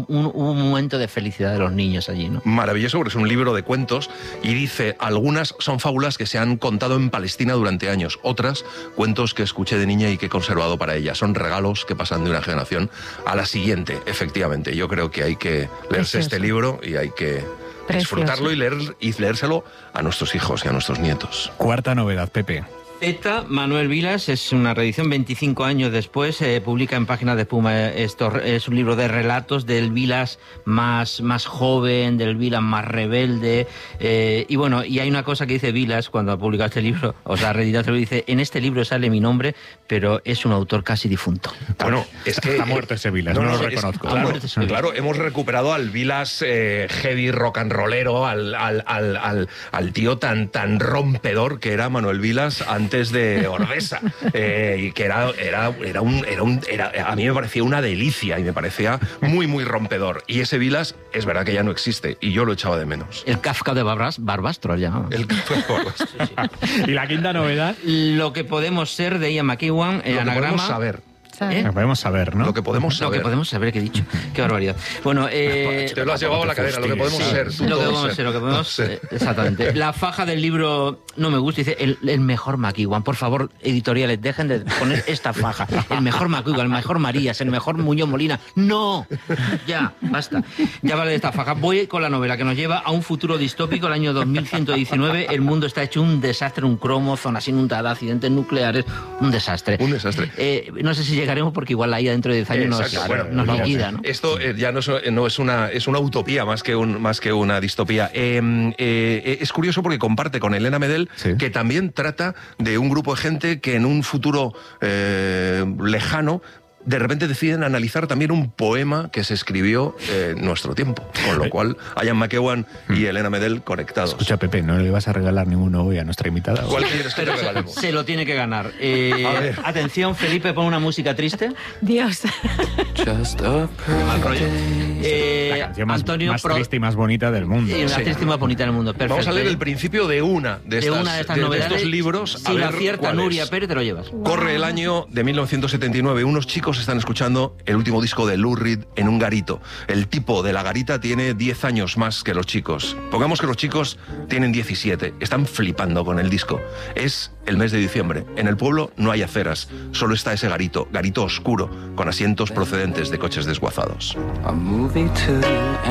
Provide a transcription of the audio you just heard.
hubo un momento de felicidad de los niños allí, ¿no? Maravilloso, porque es un libro de cuentos y dice, algunas son fábulas que se han contado en Palestina durante años, otras cuentos que escuché de niña y que he conservado para ella. Son regalos que pasan de una generación a la siguiente, efectivamente. Yo creo que hay que leerse este libro y hay que disfrutarlo y leérselo a nuestros hijos y a nuestros nietos. Cuarta novedad, Pepe. Zeta, Manuel Vilas, es una reedición 25 años después, publica en Páginas de Espuma. Esto es un libro de relatos del Vilas más joven, del Vilas más rebelde, y bueno, y hay una cosa que dice Vilas cuando ha publicado este libro, o sea, reeditado, dice, en este libro sale mi nombre, pero es un autor casi difunto. Bueno, es que... Está muerto ese Vilas, no lo reconozco. Claro, hemos recuperado al Vilas heavy rock and rollero, al tío tan rompedor que era Manuel Vilas antes de Ordesa, y que era a mí me parecía una delicia y me parecía muy rompedor. Y ese Vilas es verdad que ya no existe y yo lo echaba de menos. El Kafka de Barbastro, ya. El Kafka de Barbastro. ¿Y la quinta novedad? Lo que podemos ser, de Ian McEwan, el anagrama. Podemos saber. Lo que podemos saber, ¿no? Lo que podemos saber. Lo que podemos saber, que he dicho. Qué barbaridad. Bueno, te lo has llevado a la cadera, lo que podemos ser. Lo que podemos ser, lo que podemos ser. Exactamente. La faja del libro no me gusta, dice el mejor McEwan. Por favor, editoriales, dejen de poner esta faja. El mejor McEwan, el mejor Marías, el mejor Muñoz Molina. ¡No! Ya, basta. Ya vale de esta faja. Voy con la novela que nos lleva a un futuro distópico, el año 2119. El mundo está hecho un desastre, un cromo, zonas inundadas, accidentes nucleares, un desastre. Un desastre. No sé si llegaremos porque igual la IA dentro de 10 años nos liquida, ¿no? Esto ya no es una utopía más que una distopía. Es curioso porque comparte con Elena Medel, que también trata de un grupo de gente que en un futuro lejano de repente deciden analizar también un poema que se escribió en nuestro tiempo, con lo cual Ian McEwan y Elena Medel conectados. Escucha, Pepe, ¿no le vas a regalar ninguno hoy a nuestra invitada? ¿Cuál quieres que te regalemos? Se lo tiene que ganar. Atención, Felipe, pon una música triste. Dios. Mal rollo. La canción más Antonio triste y más bonita del mundo. Y la triste y más bonita del mundo. Perfecto. Vamos a leer el principio de una de estas novedades. De estos libros. Si la acierta Nuria Pérez, te lo llevas. Corre el año de 1979. Unos chicos están escuchando el último disco de Lou Reed en un garito. El tipo de la garita tiene 10 años más que los chicos. Pongamos que los chicos tienen 17. Están flipando con el disco. Es el mes de diciembre. En el pueblo no hay aceras. Solo está ese garito oscuro, con asientos procedentes de coches desguazados.